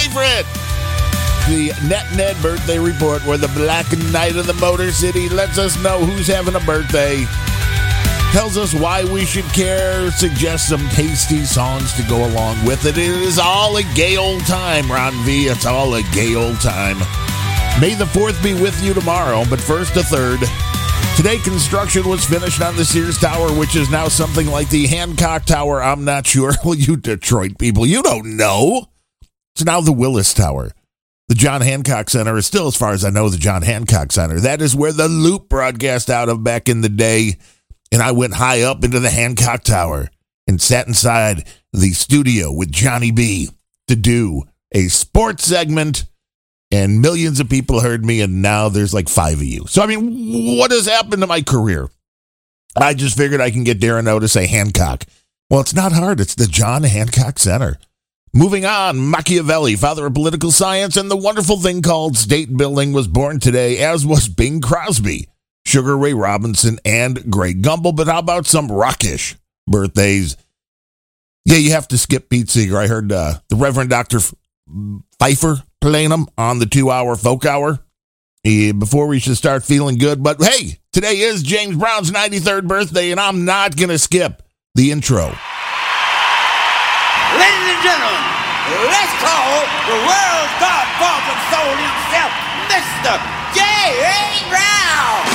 favorite. The Net Birthday Report, where the Black Knight of the Motor City lets us know who's having a birthday, tells us why we should care, suggests some tasty songs to go along with it. It is all a gay old time, Ron V. It's all a gay old time. May the 4th be with you tomorrow, but first the 3rd. Today, construction was finished on the Sears Tower, which is now something like the Hancock Tower. I'm not sure. Well, you Detroit people, you don't know. It's now the Willis Tower. The John Hancock Center is still, as far as I know, the John Hancock Center. That is where the Loop broadcast out of back in the day. And I went high up into the Hancock Tower and sat inside the studio with Johnny B to do a sports segment. And millions of people heard me, and now there's like 5 of you. So, I mean, what has happened to my career? I just figured I can get Darren O to say Hancock. Well, it's not hard. It's the John Hancock Center. Moving on, Machiavelli, father of political science, and the wonderful thing called state building was born today, as was Bing Crosby, Sugar Ray Robinson, and Greg Gumbel. But how about some rockish birthdays? Yeah, you have to skip Pete Seeger. I heard the Reverend Dr. Pfeiffer playing them on the 2-hour folk hour before we should start feeling good. But hey, today is James Brown's 93rd birthday, and I'm not going to skip the intro. Ladies and gentlemen, let's call the world's godfather soul himself, Mr. James Brown.